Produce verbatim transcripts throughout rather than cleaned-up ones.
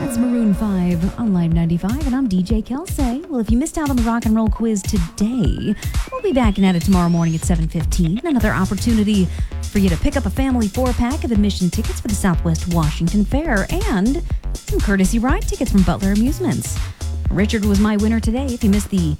That's Maroon five on Live ninety-five, and I'm D J Kelsey. Well, if you missed out on the rock and roll quiz today, we'll be back at it tomorrow morning at seven fifteen. Another opportunity for you to pick up a family four-pack of admission tickets for the Southwest Washington Fair and some courtesy ride tickets from Butler Amusements. Richard was my winner today. If you missed the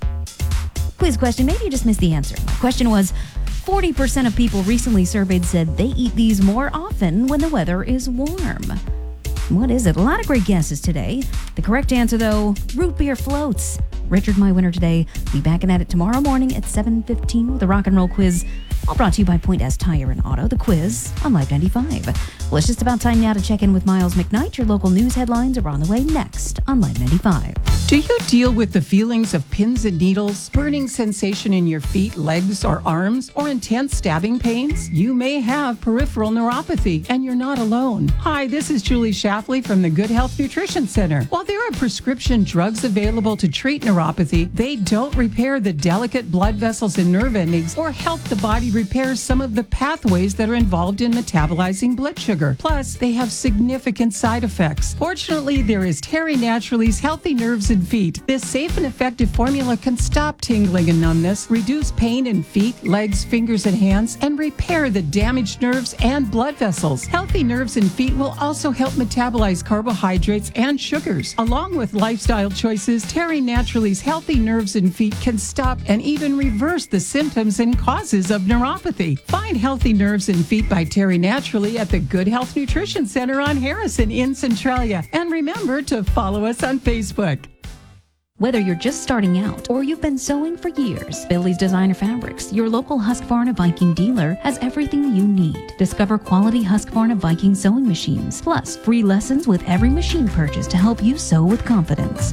quiz question, maybe you just missed the answer. My question was, forty percent of people recently surveyed said they eat these more often when the weather is warm. What is it? A lot of great guesses today. The correct answer, though, root beer floats. Richard, my winner today. Be back at it tomorrow morning at seven fifteen with a rock and roll quiz. All brought to you by Point S Tire and Auto, the quiz on Live ninety-five. Well, it's just about time now to check in with Miles McKnight. Your local news headlines are on the way next on Live ninety-five. Do you deal with the feelings of pins and needles, burning sensation in your feet, legs, or arms, or intense stabbing pains? You may have peripheral neuropathy, and you're not alone. Hi, this is Julie Shafley from the Good Health Nutrition Center. While there are prescription drugs available to treat neuropathy, they don't repair the delicate blood vessels and nerve endings or help the body repair some of the pathways that are involved in metabolizing blood sugar. Plus, they have significant side effects. Fortunately, there is Terry Naturally's Healthy Nerves and Feet. This safe and effective formula can stop tingling and numbness, reduce pain in feet, legs, fingers, and hands, and repair the damaged nerves and blood vessels. Healthy Nerves and Feet will also help metabolize carbohydrates and sugars. Along with lifestyle choices, Terry Naturally's Healthy Nerves and Feet can stop and even reverse the symptoms and causes of neuropathy. Find Healthy Nerves and Feet by Terry Naturally at the Good Health Nutrition Center on Harrison in Centralia. And remember to follow us on Facebook. Whether you're just starting out or you've been sewing for years, Billy's Designer Fabrics, your local Husqvarna Viking dealer, has everything you need. Discover quality Husqvarna Viking sewing machines, plus free lessons with every machine purchase to help you sew with confidence.